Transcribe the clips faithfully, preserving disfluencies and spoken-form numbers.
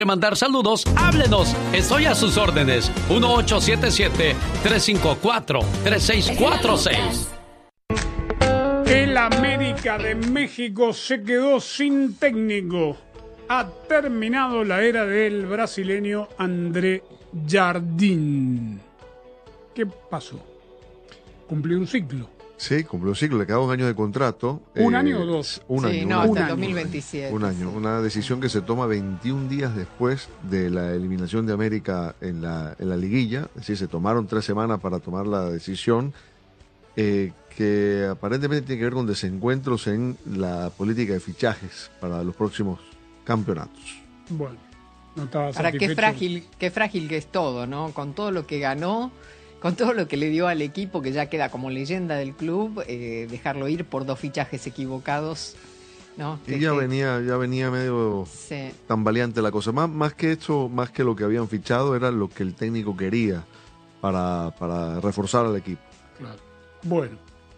Mandar saludos, háblenos, estoy a sus órdenes. uno ocho siete siete, tres cinco cuatro, tres seis cuatro seis. El América de México se quedó sin técnico. Ha terminado la era del brasileño André Jardín. ¿Qué pasó? Cumplió un ciclo. Sí, cumplió un ciclo, le quedaba un año de contrato. ¿Un eh, año o dos? Un sí, año. no, un hasta año, el dos mil veintisiete. Un año, sí. Una decisión que se toma veintiún días después de la eliminación de América en la, en la liguilla. Es decir, se tomaron tres semanas para tomar la decisión, eh, que aparentemente tiene que ver con desencuentros en la política de fichajes para los próximos campeonatos. Bueno, no estaba Ahora, qué satisfecho. frágil, qué frágil que es todo, ¿no? Con todo lo que ganó, con todo lo que le dio al equipo, que ya queda como leyenda del club, eh, dejarlo ir por dos fichajes equivocados, ¿no? Y Que- ya que- venía, ya venía medio sí. tan valiente la cosa. Más, más que esto, más que lo que habían fichado, era lo que el técnico quería para, para reforzar al equipo. Claro. Bueno,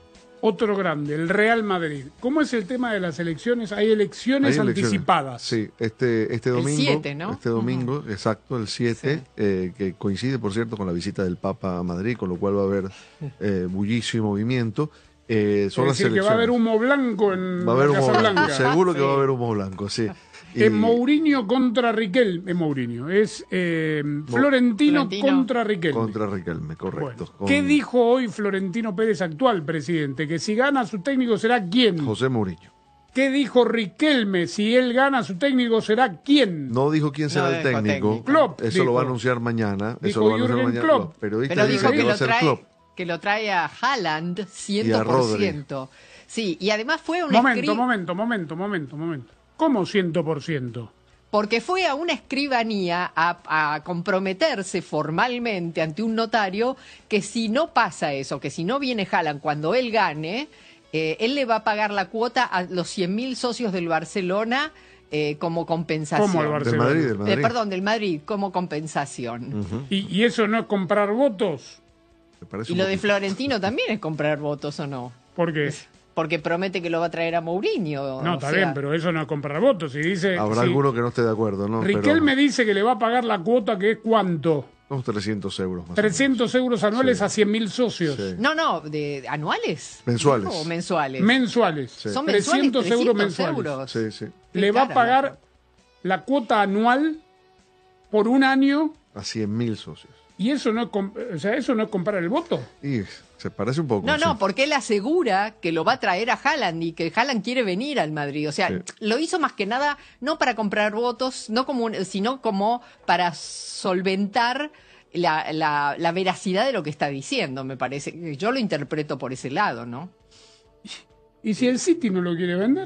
otro grande, el Real Madrid. ¿Cómo es el tema de las elecciones? Hay elecciones Hay elecciones. anticipadas. Sí, este, este El domingo. siete, ¿no? Este domingo, exacto, el siete, Sí. eh, que coincide, por cierto, con la visita del Papa a Madrid, con lo cual va a haber eh, bullicio y movimiento. Eh, son Es las decir, que va a haber elecciones. humo blanco en Va a haber la humo Casa blanco, Blanca. seguro que Sí. va a haber humo blanco, sí. Y- Es Mourinho contra Riquelme. Es Mourinho. Es eh, Florentino, Florentino. contra Riquelme. Contra Riquelme, correcto. Bueno, Con ¿qué dijo hoy Florentino Pérez, actual presidente? Que si gana su técnico será quién. José Mourinho. ¿Qué dijo Riquelme? Si él gana su técnico será quién. No dijo quién será No el dijo técnico. técnico. Klopp, Eso dijo. lo va a anunciar mañana. Dijo Eso lo va a anunciar Jürgen mañana. Klopp. Los periodistas Pero dicen dijo que que va a lo, ser trae, Klopp. que lo trae a Haaland cien por Rodri. ciento. Sí, y además fue un Momento, escri- momento, momento, momento, momento. ¿Cómo cien por ciento? Porque fue a una escribanía a, a comprometerse formalmente ante un notario que si no pasa eso, que si no viene Haaland cuando él gane, eh, él le va a pagar la cuota a los cien mil socios del Barcelona eh, como compensación. ¿Cómo al Del Barcelona? Madrid, del Madrid. Eh, perdón, del Madrid, como compensación. Ujú. ¿Y, y eso no es comprar votos? Me parece Y un lo de poquito. Florentino también es comprar votos, ¿o no? Porque Porque promete que lo va a traer a Mourinho. no, o está sea, bien, pero eso no es comprar votos. Si dice, Habrá si alguno que no esté de acuerdo, ¿no? Riquelme Pero dice que le va a pagar la cuota, que es ¿cuánto? unos trescientos euros más trescientos euros anuales Sí. a cien mil socios. Sí. No, no, de anuales. Mensuales. ¿O mensuales? Mensuales. Son trescientos mensuales, euros trescientos mensuales. euros. Sí, sí. Qué Le va a cara, pagar loco. la cuota anual por un año A cien mil socios. y eso no es, com- o sea, eso no es comprar el voto. Y se parece un poco. No, no, sí. porque él asegura que lo va a traer a Haaland y que Haaland quiere venir al Madrid. O sea, Sí. lo hizo más que nada no para comprar votos, no como un- sino como para solventar la, la, la veracidad de lo que está diciendo, me parece. Yo lo interpreto por ese lado, ¿no? ¿Y si el City no lo quiere vender?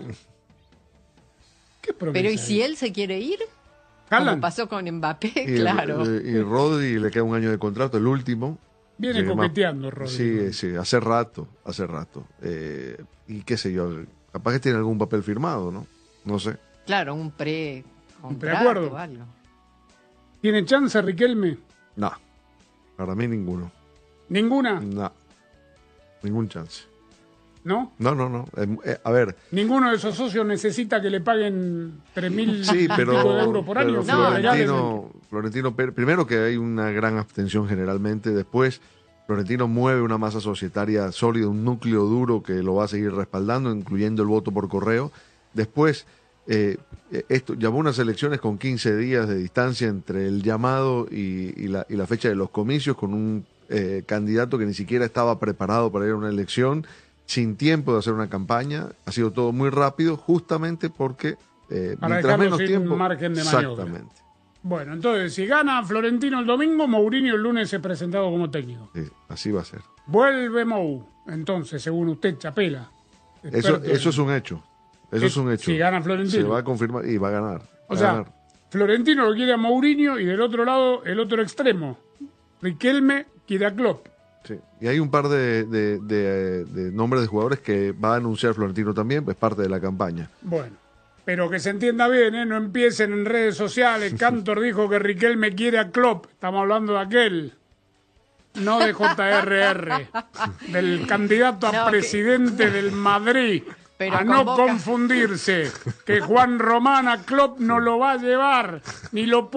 ¿Qué promesa Pero ¿y hay? si él se quiere ir? Como Haaland pasó con Mbappé, Y, claro. y, y Rodri le queda un año de contrato, el último. viene Sí, más- coqueteando, Rodri. Sí, sí, hace rato, hace rato. Eh, y qué sé yo, capaz que tiene algún papel firmado, ¿no? No sé. Claro, un pre Un preacuerdo. o algo. ¿Tiene chance Riquelme? No, para mí ninguno. ¿Ninguna? No, ningún chance. ¿No? No, no, no. Eh, eh, a ver, Ninguno de esos socios necesita que le paguen tres mil sí, pero, de euros por pero año. No, Florentino, Florentino Pérez, primero que hay una gran abstención generalmente, después Florentino mueve una masa societaria sólida, un núcleo duro que lo va a seguir respaldando, incluyendo el voto por correo. Después, eh, esto llamó unas elecciones con quince días de distancia entre el llamado y, y, la, y la fecha de los comicios, con un eh, candidato que ni siquiera estaba preparado para ir a una elección, sin tiempo de hacer una campaña. Ha sido todo muy rápido, justamente porque eh, Para mientras dejarlo menos sin tiempo. margen de maniobra. Exactamente. Bueno, entonces, si gana Florentino el domingo, Mourinho el lunes es presentado como técnico. Sí, así va a ser. Vuelve Mou, entonces, según usted, Chapela. Eso, experto eso en- es un hecho. Eso es, un hecho. Si gana Florentino. Se va a confirmar y va a ganar. O Va a sea, ganar. Florentino lo quiere a Mourinho y del otro lado, el otro extremo. Riquelme quiere a Klopp. Sí. Y hay un par de, de- de- de nombres de jugadores que va a anunciar Florentino también, pues parte de la campaña. Bueno, pero que se entienda bien, ¿eh? No empiecen en redes sociales. Cantor dijo que Riquelme quiere a Klopp. Estamos hablando de aquel. No de J R R. Del candidato a No, que- presidente del Madrid. Pero a no convoca- confundirse, que Juan Román a Klopp no lo va a llevar, ni lo